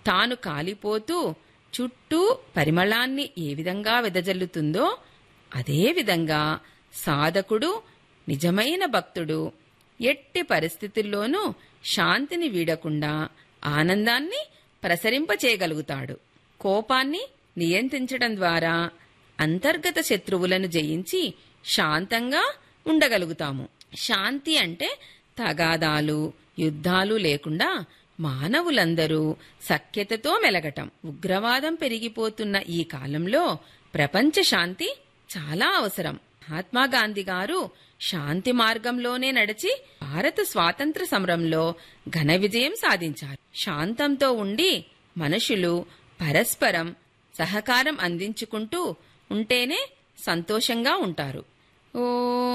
తాను కాలిపోతూ చుట్టూ పరిమళాన్ని ఏ విధంగా వెదజల్లుతుందో అదేవిధంగా సాధకుడు, నిజమైన భక్తుడు ఎట్టి పరిస్థితుల్లోనూ శాంతిని వీడకుండా ఆనందాన్ని ప్రసరింపచేయగలుగుతాడు. కోపాన్ని నియంత్రించడం ద్వారా అంతర్గత శత్రువులను జయించి శాంతంగా ఉండగలుగుతాము. శాంతి అంటే తగాదాలు, యుద్ధాలు లేకుండా మానవులందరూ సఖ్యతతో మెలగటం. ఉగ్రవాదం పెరిగిపోతున్న ఈ కాలంలో ప్రపంచ శాంతి చాలా అవసరం. మహాత్మాగాంధీ గారు శాంతి మార్గంలోనే నడిచి భారత స్వాతంత్ర సమరంలో ఘన విజయం సాధించారు. శాంతంతో ఉండి మనుషులు పరస్పరం సహకారం అందించుకుంటూ ఉంటేనే సంతోషంగా ఉంటారు. ఓ